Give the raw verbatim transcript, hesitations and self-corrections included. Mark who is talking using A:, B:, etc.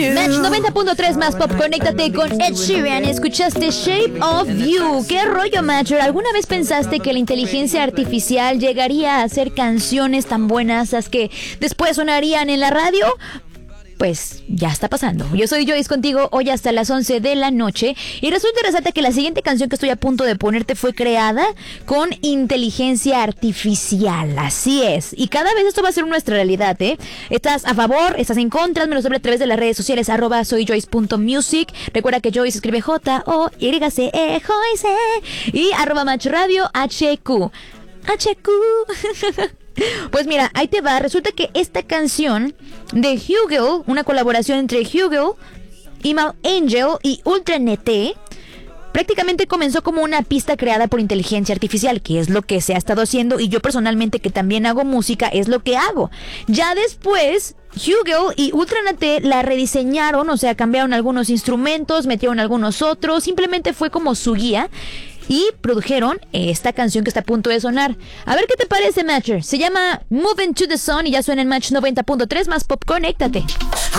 A: Match noventa punto tres más pop, conéctate con Ed Sheeran. Escuchaste Shape of You. ¿Qué rollo, Matcher? ¿Alguna vez pensaste que la inteligencia artificial llegaría a hacer canciones tan buenas las que después sonarían en la radio? Pues ya está pasando. Yo soy Joyce contigo hoy hasta las once de la noche. Y resulta y resalta que la siguiente canción que estoy a punto de ponerte fue creada con inteligencia artificial. Así es. Y cada vez esto va a ser nuestra realidad, ¿eh? ¿Estás a favor? ¿Estás en contra? Me lo sobre a través de las redes sociales, arroba soyjoyce.music. Recuerda que Joyce escribe J O Y C E, Joyce. Y arroba Match Radio, H Q. H Q. Pues mira, ahí te va. Resulta que esta canción de Hugo, una colaboración entre Hugo, Imal Angel y Ultranete, prácticamente comenzó como una pista creada por inteligencia artificial, que es lo que se ha estado haciendo, y yo personalmente, que también hago música, es lo que hago. Ya después, Hugo y Ultranete la rediseñaron, o sea, cambiaron algunos instrumentos, metieron algunos otros, simplemente fue como su guía. Y produjeron esta canción que está a punto de sonar. A ver qué te parece, Matcher. Se llama Moving to the Sun y ya suena en Match noventa punto tres más pop. Conéctate.